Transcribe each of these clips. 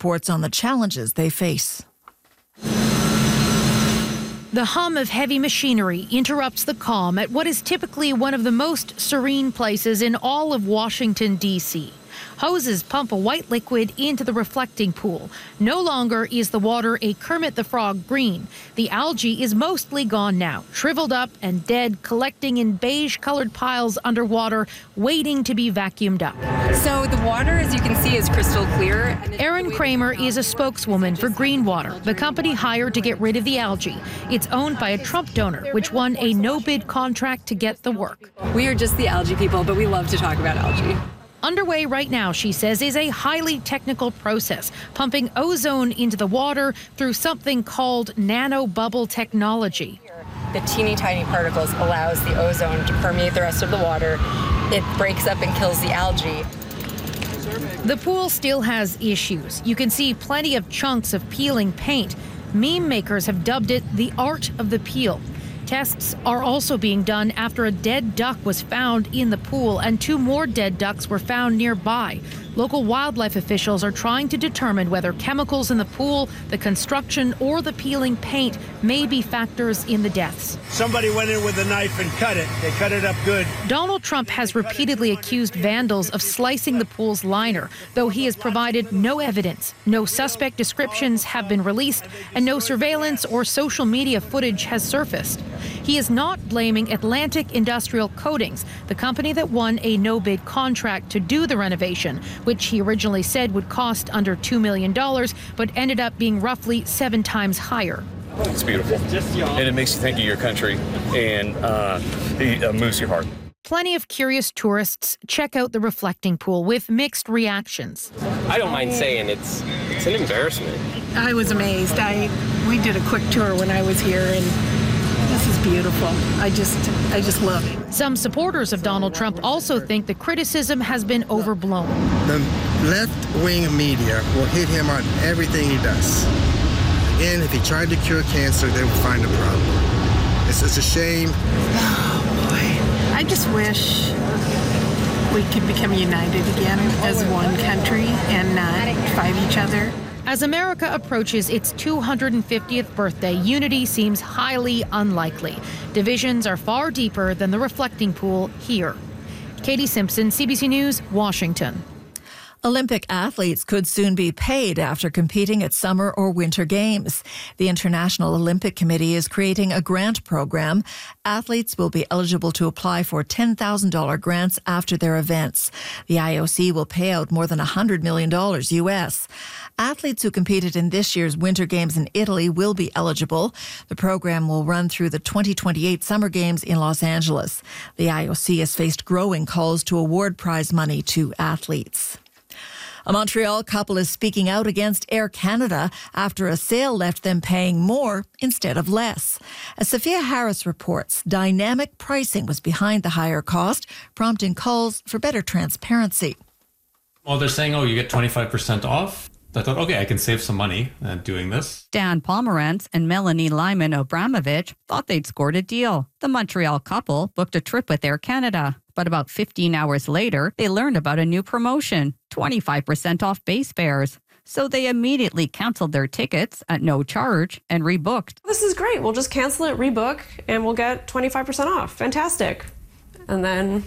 reports on the challenges they face. The hum of heavy machinery interrupts the calm at what is typically one of the most serene places in all of Washington, D.C. Hoses pump a white liquid into the reflecting pool. No longer is the water a Kermit the Frog green. The algae is mostly gone now, shriveled up and dead, collecting in beige-colored piles underwater, waiting to be vacuumed up. So the water, as you can see, is crystal clear. Erin Kramer is a spokeswoman for Greenwater, the company hired to get rid of the algae. It's owned by a Trump donor, which won a no-bid contract to get the work. We are just the algae people, but we love to talk about algae. Underway right now, she says, is a highly technical process, pumping ozone into the water through something called nanobubble technology. The teeny tiny particles allows the ozone to permeate the rest of the water. It breaks up and kills the algae. The pool still has issues. You can see plenty of chunks of peeling paint. Meme makers have dubbed it the art of the peel. Tests are also being done after a dead duck was found in the pool and 2 more dead ducks were found nearby. Local wildlife officials are trying to determine whether chemicals in the pool, the construction, or the peeling paint may be factors in the deaths. Somebody went in with a knife and cut it. They cut it up good. Donald Trump has repeatedly accused vandals of slicing the pool's liner, though he has provided no evidence. No suspect descriptions have been released, and no surveillance or social media footage has surfaced. He is not blaming Atlantic Industrial Coatings, the company that won a no-bid contract to do the renovation, which he originally said would cost under $2 million, but ended up being roughly 7 times higher. It's beautiful, and it makes you think of your country, and it moves your heart. Plenty of curious tourists check out the reflecting pool with mixed reactions. I don't mind saying it's an embarrassment. I was amazed. We did a quick tour when I was here, and this is beautiful. I just love it. Some supporters of Donald Trump also think the criticism has been overblown. The left-wing media will hit him on everything he does. Again, if he tried to cure cancer, they would find a problem. It's a shame. Oh, boy. I just wish we could become united again as one country and not fight each other. As America approaches its 250th birthday, unity seems highly unlikely. Divisions are far deeper than the reflecting pool here. Katie Simpson, CBC News, Washington. Olympic athletes could soon be paid after competing at summer or winter games. The International Olympic Committee is creating a grant program. Athletes will be eligible to apply for $10,000 grants after their events. The IOC will pay out more than $100 million US. Athletes who competed in this year's Winter Games in Italy will be eligible. The program will run through the 2028 Summer Games in Los Angeles. The IOC has faced growing calls to award prize money to athletes. A Montreal couple is speaking out against Air Canada after a sale left them paying more instead of less. As Sophia Harris reports, dynamic pricing was behind the higher cost, prompting calls for better transparency. Well, they're saying, you get 25% off. I thought, okay, I can save some money doing this. Dan Pomerantz and Melanie Lyman Abramovich thought they'd scored a deal. The Montreal couple booked a trip with Air Canada. But about 15 hours later, they learned about a new promotion, 25% off base fares. So they immediately canceled their tickets at no charge and rebooked. This is great. We'll just cancel it, rebook, and we'll get 25% off. Fantastic. And then,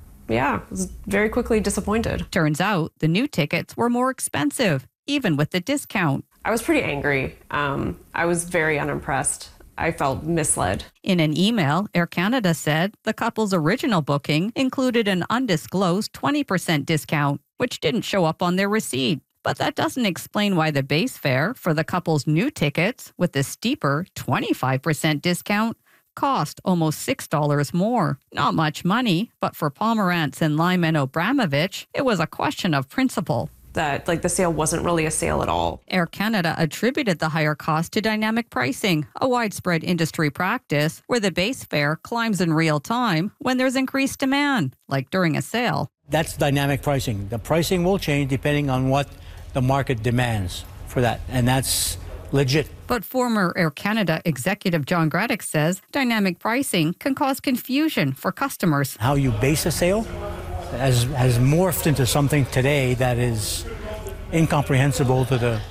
I was very quickly disappointed. Turns out the new tickets were more expensive, even with the discount. I was pretty angry. I was very unimpressed. I felt misled. In an email, Air Canada said the couple's original booking included an undisclosed 20% discount, which didn't show up on their receipt. But that doesn't explain why the base fare for the couple's new tickets, with the steeper 25% discount, cost almost $6 more. Not much money, but for Pomerantz and Lyman Abramovich, it was a question of principle. That the sale wasn't really a sale at all. Air Canada attributed the higher cost to dynamic pricing, a widespread industry practice where the base fare climbs in real time when there's increased demand, like during a sale. That's dynamic pricing. The pricing will change depending on what the market demands for that, and that's legit. But former Air Canada executive John Graddick says dynamic pricing can cause confusion for customers. How you base a sale has morphed into something today that is incomprehensible to the